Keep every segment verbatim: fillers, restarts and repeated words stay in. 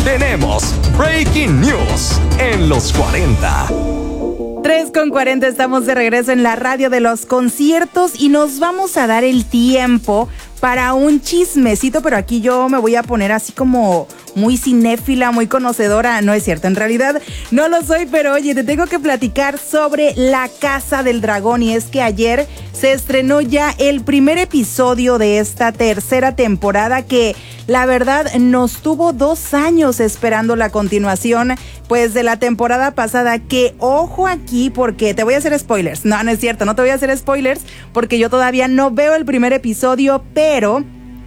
tenemos Breaking News en los cuarenta. tres con cuarenta, estamos de regreso en la radio de los conciertos y nos vamos a dar el tiempo para un chismecito, pero aquí yo me voy a poner así como muy cinéfila, muy conocedora. No es cierto, en realidad no lo soy, pero oye, te tengo que platicar sobre La Casa del Dragón, y es que ayer se estrenó ya el primer episodio de esta tercera temporada que la verdad nos tuvo dos años esperando la continuación pues de la temporada pasada, que ojo aquí porque te voy a hacer spoilers. No, no es cierto, no te voy a hacer spoilers porque yo todavía no veo el primer episodio, pero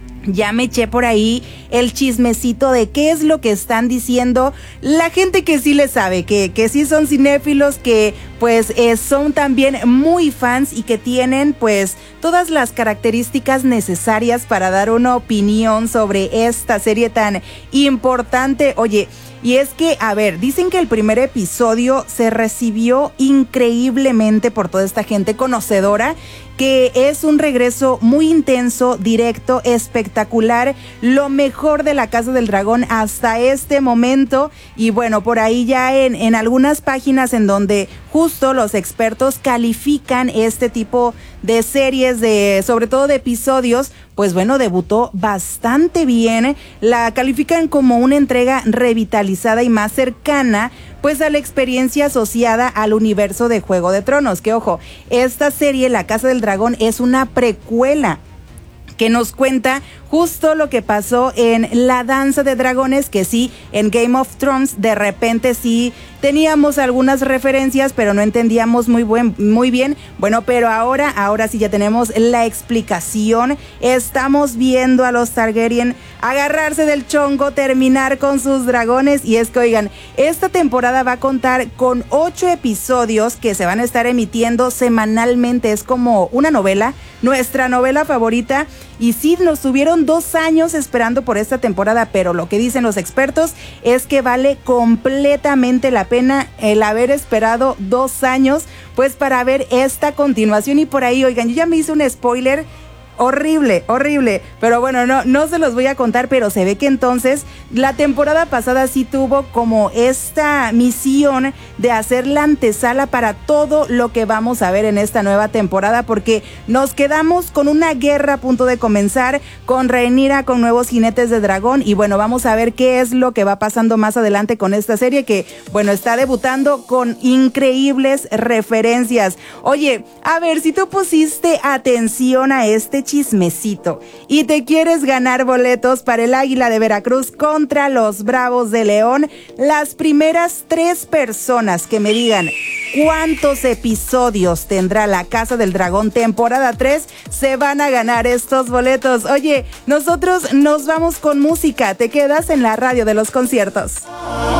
ya me eché por ahí el chismecito de qué es lo que están diciendo la gente que sí le sabe, que, que sí son cinéfilos, que pues eh, son también muy fans y que tienen pues todas las características necesarias para dar una opinión sobre esta serie tan importante. Oye, y es que, a ver, dicen que el primer episodio se recibió increíblemente por toda esta gente conocedora, que es un regreso muy intenso, directo, espectacular, lo mejor de La Casa del Dragón hasta este momento. Y bueno, por ahí ya en, en algunas páginas en donde justo los expertos califican este tipo de series, de sobre todo de episodios, pues bueno, debutó bastante bien. La califican como una entrega revitalizada y más cercana pues a la experiencia asociada al universo de Juego de Tronos. Que ojo, esta serie, La Casa del Dragón, es una precuela que nos cuenta justo lo que pasó en La Danza de Dragones, que sí, en Game of Thrones de repente sí teníamos algunas referencias, pero no entendíamos muy buen, muy bien. Bueno, pero ahora, ahora sí ya tenemos la explicación. Estamos viendo a los Targaryen agarrarse del chongo, terminar con sus dragones. Y es que, oigan, esta temporada va a contar con ocho episodios que se van a estar emitiendo semanalmente. Es como una novela, nuestra novela favorita. Y sí, nos tuvieron dos años esperando por esta temporada, pero lo que dicen los expertos es que vale completamente la pena el haber esperado dos años, pues para ver esta continuación. Y por ahí, oigan, yo ya me hice un spoiler horrible, horrible, pero bueno, no, no se los voy a contar, pero se ve que entonces la temporada pasada sí tuvo como esta misión de hacer la antesala para todo lo que vamos a ver en esta nueva temporada, porque nos quedamos con una guerra a punto de comenzar, con Rhaenyra, con nuevos jinetes de dragón, y bueno, vamos a ver qué es lo que va pasando más adelante con esta serie que, bueno, está debutando con increíbles referencias. Oye, a ver, si tú pusiste atención a este chismecito y te quieres ganar boletos para el Águila de Veracruz contra los Bravos de León, las primeras tres personas que me digan cuántos episodios tendrá La Casa del Dragón temporada tres se van a ganar estos boletos. Oye, nosotros nos vamos con música. Te quedas en la radio de los conciertos.